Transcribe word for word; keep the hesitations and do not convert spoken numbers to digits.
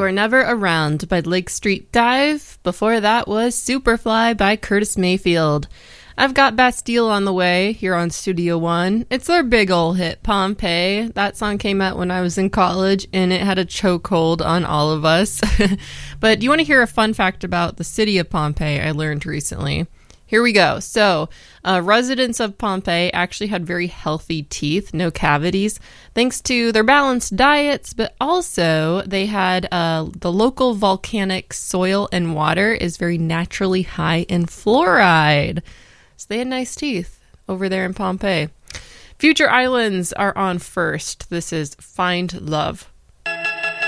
were Never Around by Lake Street Dive. Before that was Superfly by Curtis Mayfield. I've got Bastille on the way here on Studio One. It's their big ol' hit, Pompeii. That song came out when I was in college, and it had a chokehold on all of us. But do you want to hear a fun fact about the city of Pompeii I learned recently? Here we go. So, uh, residents of Pompeii actually had very healthy teeth, no cavities, thanks to their balanced diets, but also they had uh, the local volcanic soil and water is very naturally high in fluoride. So they had nice teeth over there in Pompeii. Future Islands are on first. This is Find Love.